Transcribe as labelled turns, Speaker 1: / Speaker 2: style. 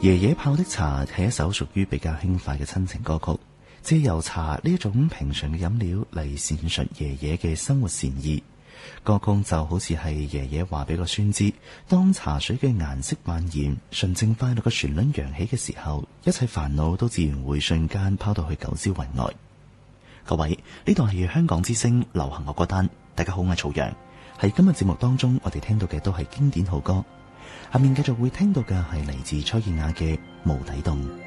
Speaker 1: 爺爺泡的茶係一首屬於比較輕快嘅親情歌曲，借由茶呢一種平常嘅飲料嚟闡述爺爺嘅生活善意。歌曲就好似係爺爺話俾個孫知，當茶水嘅顏色蔓延，純正快樂嘅旋律揚起嘅時候，一切煩惱都自然會瞬間拋到去九霄雲外。各位，呢度係香港之聲流行樂歌單，大家好，我係曹陽。喺今日節目當中，我哋聽到嘅都係經典好歌。下面繼續會聽到嘅係嚟自崔健雅嘅《無底洞》。